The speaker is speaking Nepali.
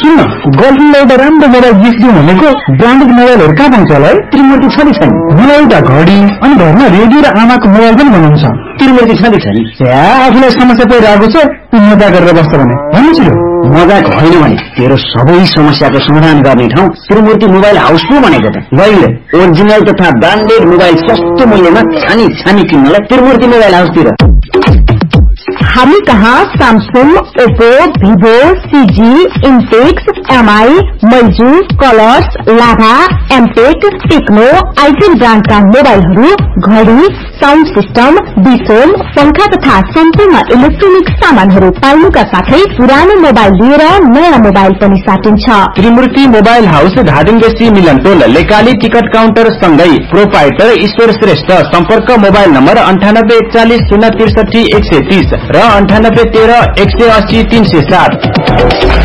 किन गर्लफ्रेन्डलाई एउटा राम्रो मोबाइल गिफ्ट दिउँ भनेको ब्रान्डेड मोबाइलहरू कहाँ पाउँछ होला है? त्रिमूर्ति छ नि छैन? मलाई एउटा घडी अनि घरमा रेडियो र आमाको मोबाइल पनि बनाउँछ। त्रिमूर्ति छ नि छैन? आफूलाई समस्या परिरहेको छ मजा गरेर बस्छ भने भन्नु छिरो। मजाक होइन भने तेरो सबै समस्याको समाधान गर्ने ठाउँ त्रिमूर्ति मोबाइल हाउस पो भनेको त। गइले ओरिजिनल तथा ब्रान्डेड मोबाइल सस्तो मूल्यमा छानी किन्नलाई त्रिमूर्ति मोबाइल हाउसतिर। हामी कहाँ Samsung, Oppo, Vivo, CG, इन्टेक्स, MI, मैजू, colours, लाभा, एमटेक, टेक्नो, आइटेल ब्रान्डका मोबाइलहरू, घडी, साउन्ड सिस्टम, डिसोल, पंखा तथा सम्पूर्ण इलेक्ट्रोनिक सामानहरू पाउनुका साथै पुरानो मोबाइल लिएर नयाँ मोबाइल पनि साटिन्छ। त्रिमूर्ति मोबाइल हाउस धादिङ बेसी मिलन टोल लेकाली टिकट काउन्टर सँगै प्रोपाइटर ईश्वर श्रेष्ठ। सम्पर्क मोबाइल नम्बर 9841 063 130 र 9813 180 307।